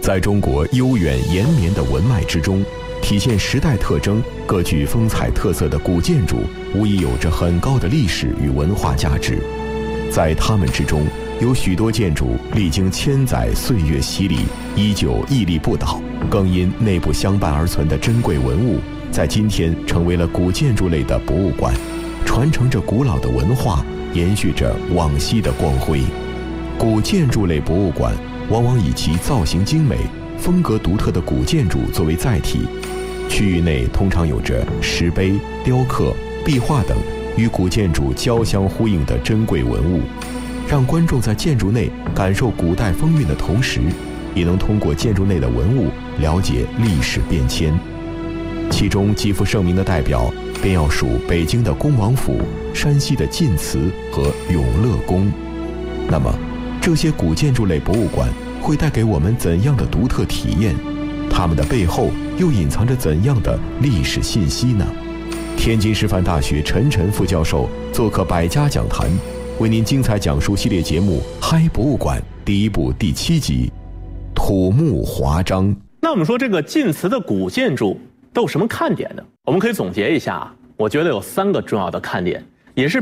在中国悠远延绵的文脉之中，体现时代特征、各具风采特色的古建筑，无疑有着很高的历史与文化价值。在它们之中，有许多建筑历经千载岁月洗礼，依旧屹立不倒，更因内部相伴而存的珍贵文物，在今天成为了古建筑类的博物馆，传承着古老的文化，延续着往昔的光辉。古建筑类博物馆往往以其造型精美、风格独特的古建筑作为载体，区域内通常有着石碑、雕刻、壁画等与古建筑交相呼应的珍贵文物，让观众在建筑内感受古代风韵的同时，也能通过建筑内的文物了解历史变迁。其中极负盛名的代表便要数北京的恭王府、山西的晋祠和永乐宫。那么这些古建筑类博物馆会带给我们怎样的独特体验？它们的背后又隐藏着怎样的历史信息呢？天津师范大学陈晨副教授做客百家讲坛，为您精彩讲述系列节目《嗨博物馆》第1部第7集《土木华章》。 那我们说这个晋祠的古建筑都有什么看点呢？我们可以总结一下，我觉得有3个重要的看点，也是